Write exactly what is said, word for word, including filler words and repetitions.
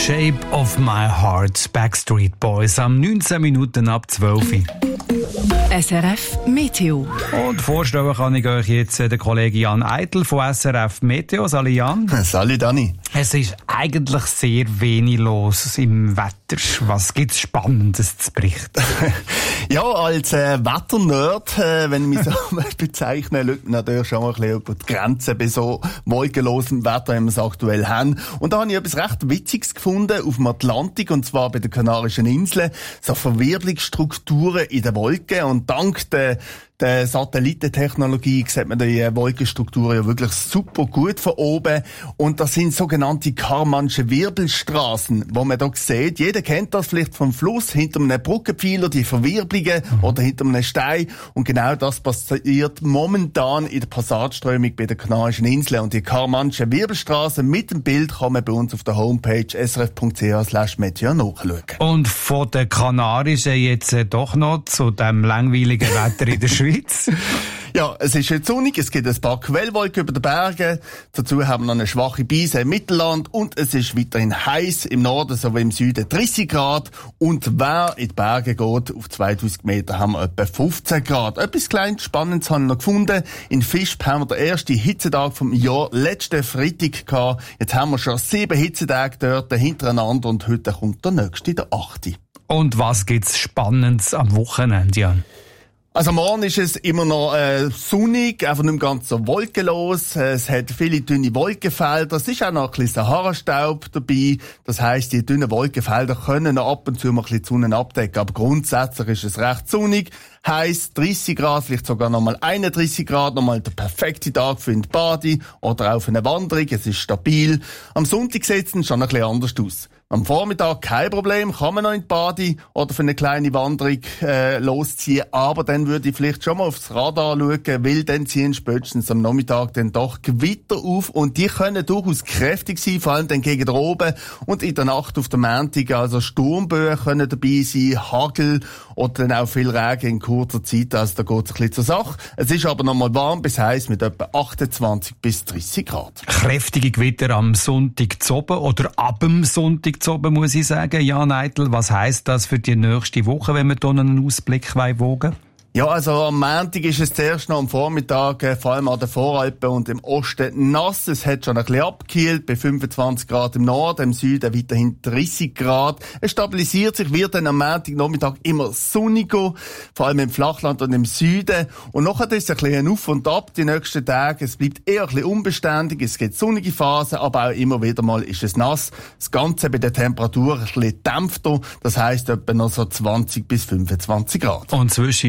Shape of my heart, Backstreet Boys, am neunzehn Minuten ab zwölf. S R F Meteo. Und vorstellen kann ich euch jetzt den Kollegen Jan Eitel von S R F Meteo. Salut Jan. Salut Dani. Es ist eigentlich sehr wenig los im Wetter. Was gibt's Spannendes zu berichten? Ja, als äh, Wetternerd, äh, wenn ich mich so bezeichne, schaut man natürlich schon mal ein bisschen über die Grenzen bei so wolkenlosem Wetter, wie wir es aktuell haben. Und da habe ich etwas recht Witziges gefunden auf dem Atlantik, und zwar bei den Kanarischen Inseln. So Verwirbelungsstrukturen in den Wolken, und dank der der Satellitentechnologie sieht man die Wolkenstruktur ja wirklich super gut von oben. Und das sind sogenannte Karmansche Wirbelstraßen, wo man da sieht. Jeder kennt das vielleicht vom Fluss, hinter einem Brückenpfeiler, die Verwirbelungen, mhm. oder hinter einem Stein. Und genau das passiert momentan in der Passageströmung bei den Kanarischen Inseln. Und die Karmansche Wirbelstraßen mit dem Bild kann man bei uns auf der Homepage s r f punkt c h slash meteo nachschauen. Und von den Kanarischen jetzt äh, doch noch zu dem langweiligen Wetter in der Schweiz. Ja, es ist jetzt sonnig, es gibt ein paar Quellwolken über den Bergen, dazu haben wir noch eine schwache Brise im Mittelland, und es ist weiterhin heiß im Norden sowie im Süden dreißig Grad, und wer in die Berge geht, auf zweitausend Meter haben wir etwa fünfzehn Grad. Etwas kleines Spannendes habe ich noch gefunden. In Fischb haben wir den ersten Hitzetag vom Jahr letzten Freitag gehabt. Jetzt haben wir schon sieben Hitzetage dort hintereinander, und heute kommt der nächste, der achte. Und was gibt's Spannendes am Wochenende, Jan? Also morgen ist es immer noch äh, sonnig, einfach nicht ganz so wolkenlos. Es hat viele dünne Wolkenfelder. Es ist auch noch ein bisschen Sahara-Staub dabei. Das heisst, die dünnen Wolkenfelder können noch ab und zu mal ein bisschen die Sonne abdecken. Aber grundsätzlich ist es recht sonnig. Heisst dreißig Grad, vielleicht sogar nochmal einunddreißig Grad, nochmal der perfekte Tag für eine Bade oder auch für eine Wanderung. Es ist stabil. Am Sonntag sieht es schon ein bisschen anders aus. Am Vormittag kein Problem, kann man noch in die Bade oder für eine kleine Wanderung äh, losziehen, aber dann würde ich vielleicht schon mal aufs Radar schauen, weil dann ziehen spätestens am Nachmittag dann doch Gewitter auf, und die können durchaus kräftig sein, vor allem dann gegen oben, und in der Nacht auf der Montag, also Sturmböen können dabei sein, Hagel oder dann auch viel Regen in kurzer Zeit, also da geht es ein bisschen zur Sache. Es ist aber noch mal warm, bis heiß mit etwa achtundzwanzig bis dreißig Grad. Kräftige Gewitter am Sonntag zu oben oder ab dem Sonntag zu oben, muss ich sagen. Jan Eitel, was heisst das für die nächste Woche, wenn wir hier einen Ausblick wagen? Ja, also am Montag ist es zuerst noch am Vormittag, äh, vor allem an den Voralpen und im Osten nass. Es hat schon ein bisschen abgekühlt, bei fünfundzwanzig Grad im Norden, im Süden weiterhin dreißig Grad. Es stabilisiert sich, wird dann am Montagnachmittag immer sonniger, vor allem im Flachland und im Süden. Und nachher ist es ein bisschen auf und ab die nächsten Tage. Es bleibt eher ein bisschen unbeständig, es gibt sonnige Phasen, aber auch immer wieder mal ist es nass. Das Ganze bei der Temperatur ein bisschen dämpfter, das heisst etwa noch so zwanzig bis fünfundzwanzig Grad. Und zwischen